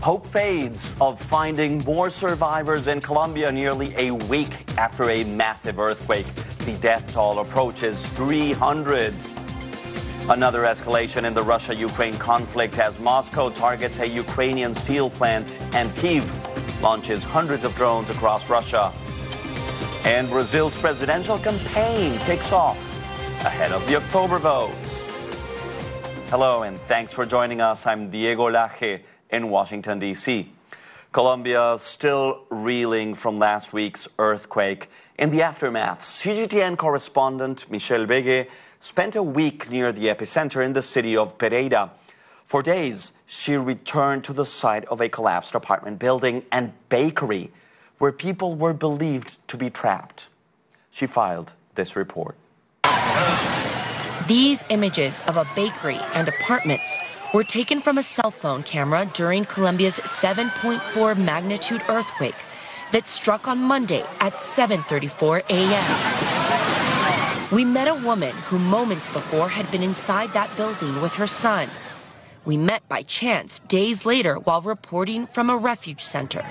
Hope fades of finding more survivors in Colombia nearly a week after a massive earthquake. The death toll approaches 300. Another escalation in the Russia-Ukraine conflict as Moscow targets a Ukrainian steel plant and Kyiv launches hundreds of drones across Russia. And Brazil's presidential campaign kicks off ahead of the October votes. Hello and thanks for joining us. I'm Diego Laje in Washington, D.C. Colombia still reeling from last week's earthquake. In the aftermath, CGTN correspondent Michelle Bege spent a week near the epicenter in the city of Pereira. For days, she returned to the site of a collapsed apartment building and bakery where people were believed to be trapped. She filed this report. These images of a bakery and apartments were taken from a cell phone camera during Colombia's 7.4 magnitude earthquake that struck on Monday at 7:34 a.m. We met a woman who moments before had been inside that building with her son. We met by chance days later while reporting from a refuge center.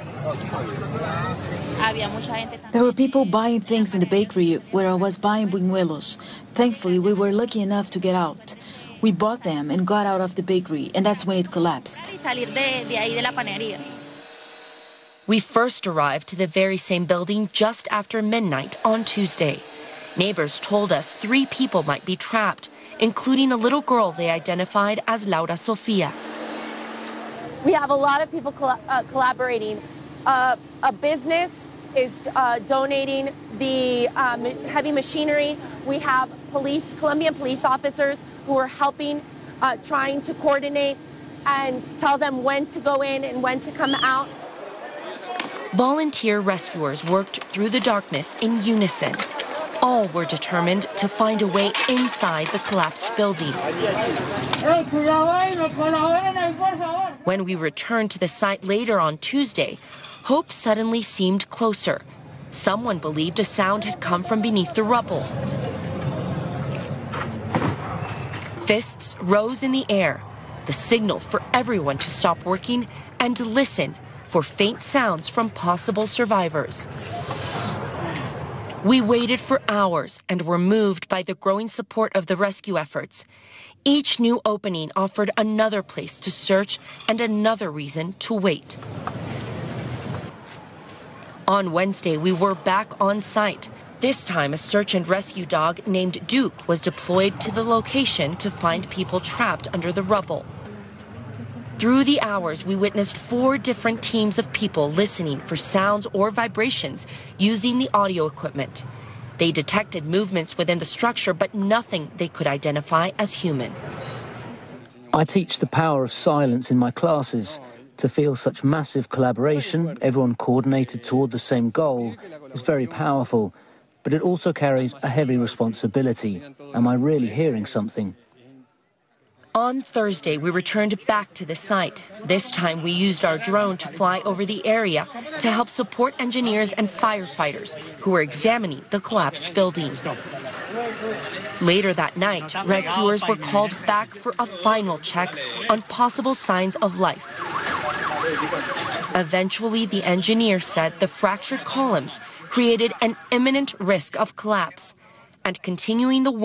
There were people buying things in the bakery where I was buying buñuelos. Thankfully, we were lucky enough to get out. We bought them and got out of the bakery, and that's when it collapsed. We first arrived to the very same building just after midnight on Tuesday. Neighbors told us 3 people might be trapped, including a little girl they identified as Laura Sofia. We have a lot of people collaborating. A business is donating the heavy machinery. We have Colombian police officers who are helping, trying to coordinate and tell them when to go in and when to come out. Volunteer rescuers worked through the darkness in unison. All were determined to find a way inside the collapsed building. When we returned to the site later on Tuesday, hope suddenly seemed closer. Someone believed a sound had come from beneath the rubble. Fists rose in the air, the signal for everyone to stop working and to listen for faint sounds from possible survivors. We waited for hours and were moved by the growing support of the rescue efforts. Each new opening offered another place to search and another reason to wait. On Wednesday, we were back on site. This time, a search and rescue dog named Duke was deployed to the location to find people trapped under the rubble. Through the hours, we witnessed 4 different teams of people listening for sounds or vibrations using the audio equipment. They detected movements within the structure, but nothing they could identify as human. I teach the power of silence in my classes. To feel such massive collaboration, everyone coordinated toward the same goal, is very powerful. But it also carries a heavy responsibility. Am I really hearing something? On Thursday, we returned back to the site. This time, we used our drone to fly over the area to help support engineers and firefighters who were examining the collapsed building. Later that night, rescuers were called back for a final check on possible signs of life. Eventually, the engineer said the fractured columns created an imminent risk of collapse, and continuing the work